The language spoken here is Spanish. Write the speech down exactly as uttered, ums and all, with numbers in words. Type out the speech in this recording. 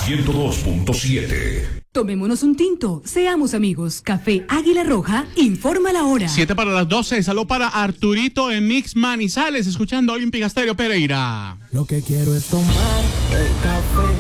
ciento dos punto siete. Tomémonos un tinto, seamos amigos. Café Águila Roja, informa la hora. Siete para las doce, salud para Arturito en Mix Manizales, escuchando Olímpica Estéreo Pereira. Lo que quiero es tomar el café.